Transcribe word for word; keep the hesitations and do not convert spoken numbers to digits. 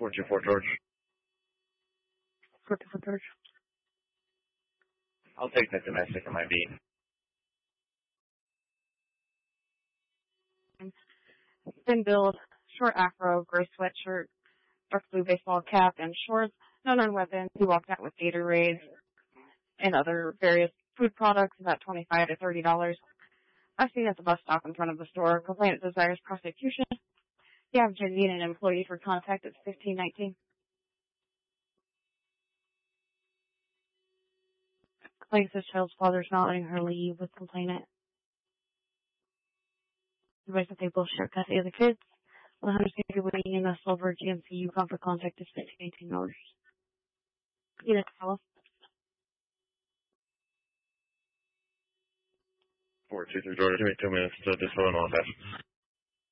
four two four George. four two four George. I'll take that domestic on my beat. Thin build, short afro, gray sweatshirt, dark blue baseball cap, and shorts. No known weapons. He walked out with Gatorades and other various food products, about twenty-five to thirty dollars. I've seen at the bus stop in front of the store. Complainant desires prosecution. The average I D and an employee for contact is fifteen nineteen. Complainant says child's father is not letting her leave with complainant. Advice that they both share custody of the kids. one hundred sixty waiting in a silver G M C Yukon for contact is fifteen eighteen dollars. Yes, hello. four two three George, give me two minutes to this phone on that.